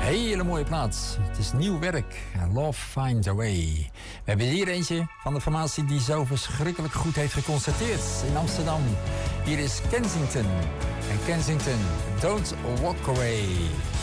Hele mooie plaat. Het is nieuw werk. Love Finds a Way. We hebben hier eentje van de formatie die zo verschrikkelijk goed heeft geconstateerd in Amsterdam. Hier is Kensington. En Kensington, Don't Walk Away.